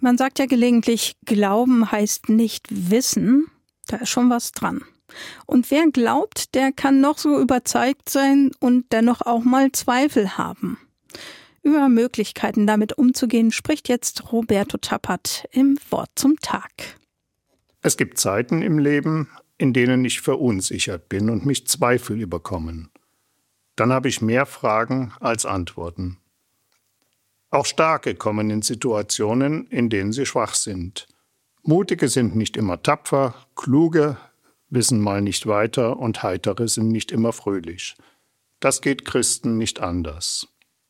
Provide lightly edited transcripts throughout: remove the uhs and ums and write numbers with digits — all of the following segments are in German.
Man sagt ja gelegentlich, Glauben heißt nicht wissen. Da ist schon was dran. Und wer glaubt, der kann noch so überzeugt sein und dennoch auch mal Zweifel haben. Über Möglichkeiten, damit umzugehen, spricht jetzt Roberto Tappert im Wort zum Tag. Es gibt Zeiten im Leben, in denen ich verunsichert bin und mich Zweifel überkommen. Dann habe ich mehr Fragen als Antworten. Auch Starke kommen in Situationen, in denen sie schwach sind. Mutige sind nicht immer tapfer, Kluge wissen mal nicht weiter und Heitere sind nicht immer fröhlich. Das geht Christen nicht anders.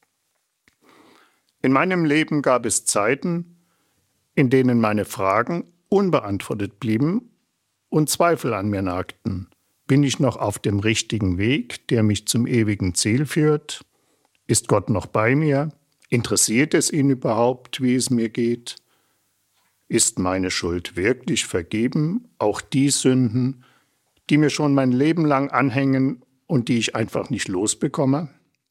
In meinem Leben gab es Zeiten, in denen meine Fragen unbeantwortet blieben und Zweifel an mir nagten. Bin ich noch auf dem richtigen Weg, der mich zum ewigen Ziel führt? Ist Gott noch bei mir? Interessiert es ihn überhaupt, wie es mir geht? Ist meine Schuld wirklich vergeben, auch die Sünden, die mir schon mein Leben lang anhängen und die ich einfach nicht losbekomme?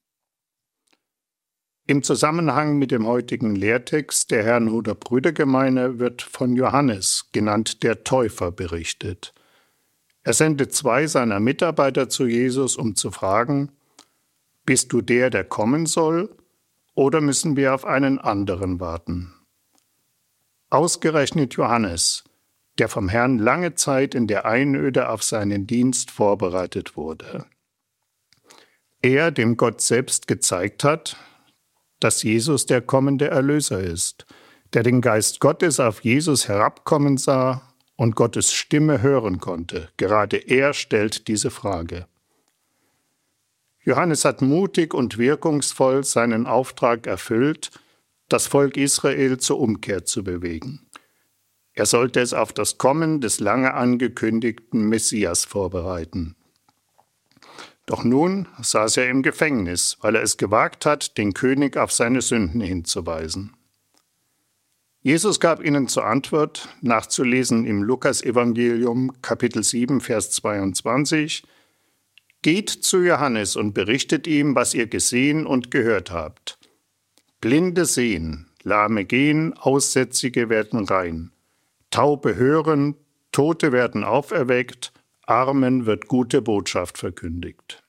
Im Zusammenhang mit dem heutigen Lehrtext der Herrnhuter Brüdergemeine wird von Johannes, genannt der Täufer, berichtet. Er sendet 2 seiner Mitarbeiter zu Jesus, um zu fragen: Bist du der kommen soll, oder müssen wir auf einen anderen warten? Ausgerechnet Johannes, der vom Herrn lange Zeit in der Einöde auf seinen Dienst vorbereitet wurde. Er, dem Gott selbst gezeigt hat, dass Jesus der kommende Erlöser ist, der den Geist Gottes auf Jesus herabkommen sah und Gottes Stimme hören konnte. Gerade er stellt diese Frage. Johannes hat mutig und wirkungsvoll seinen Auftrag erfüllt, das Volk Israel zur Umkehr zu bewegen. Er sollte es auf das Kommen des lange angekündigten Messias vorbereiten. Doch nun saß er im Gefängnis, weil er es gewagt hat, den König auf seine Sünden hinzuweisen. Jesus gab ihnen zur Antwort, nachzulesen im Lukasevangelium, Kapitel 7, Vers 22, Geht zu Johannes und berichtet ihm, was ihr gesehen und gehört habt. Blinde sehen, Lahme gehen, Aussätzige werden rein. Taube hören, Tote werden auferweckt, Armen wird gute Botschaft verkündigt.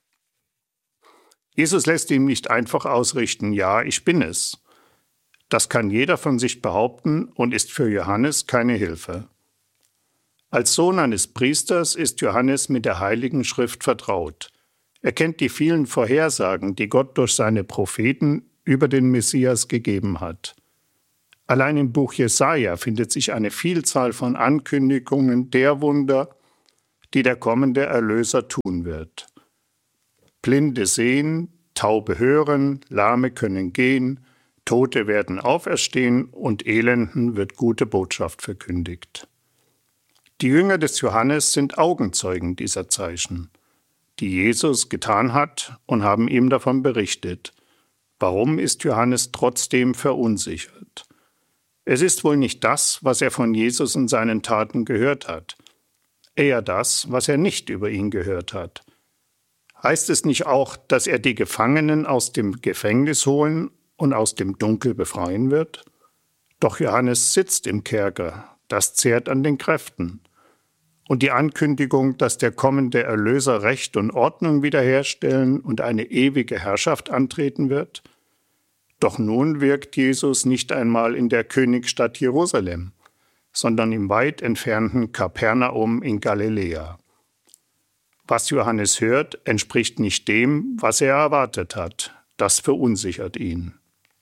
Jesus lässt ihm nicht einfach ausrichten, ja, ich bin es. Das kann jeder von sich behaupten und ist für Johannes keine Hilfe. Als Sohn eines Priesters ist Johannes mit der Heiligen Schrift vertraut. Er kennt die vielen Vorhersagen, die Gott durch seine Propheten über den Messias gegeben hat. Allein im Buch Jesaja findet sich eine Vielzahl von Ankündigungen der Wunder, die der kommende Erlöser tun wird. Blinde sehen, Taube hören, Lahme können gehen, Tote werden auferstehen und Elenden wird gute Botschaft verkündigt. Die Jünger des Johannes sind Augenzeugen dieser Zeichen, die Jesus getan hat, und haben ihm davon berichtet. Warum ist Johannes trotzdem verunsichert? Es ist wohl nicht das, was er von Jesus und seinen Taten gehört hat, eher das, was er nicht über ihn gehört hat. Heißt es nicht auch, dass er die Gefangenen aus dem Gefängnis holen und aus dem Dunkel befreien wird? Doch Johannes sitzt im Kerker, das zehrt an den Kräften. Und die Ankündigung, dass der kommende Erlöser Recht und Ordnung wiederherstellen und eine ewige Herrschaft antreten wird? Doch nun wirkt Jesus nicht einmal in der Königsstadt Jerusalem, sondern im weit entfernten Kapernaum in Galiläa. Was Johannes hört, entspricht nicht dem, was er erwartet hat. Das verunsichert ihn.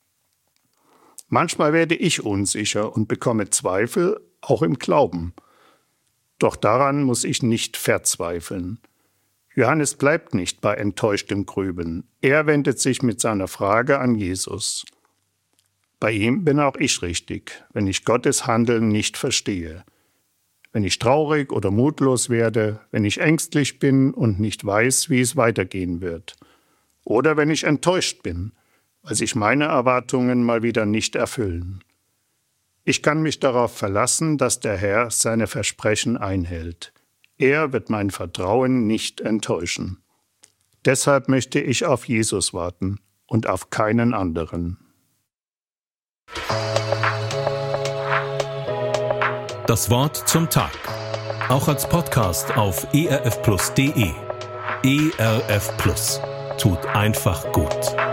Manchmal werde ich unsicher und bekomme Zweifel, auch im Glauben. Doch daran muss ich nicht verzweifeln. Johannes bleibt nicht bei enttäuschtem Grübeln. Er wendet sich mit seiner Frage an Jesus. Bei ihm bin auch ich richtig, wenn ich Gottes Handeln nicht verstehe. Wenn ich traurig oder mutlos werde, wenn ich ängstlich bin und nicht weiß, wie es weitergehen wird. Oder wenn ich enttäuscht bin, weil sich meine Erwartungen mal wieder nicht erfüllen. Ich kann mich darauf verlassen, dass der Herr seine Versprechen einhält. Er wird mein Vertrauen nicht enttäuschen. Deshalb möchte ich auf Jesus warten und auf keinen anderen. Das Wort zum Tag. Auch als Podcast auf erfplus.de. ERF Plus. Tut einfach gut.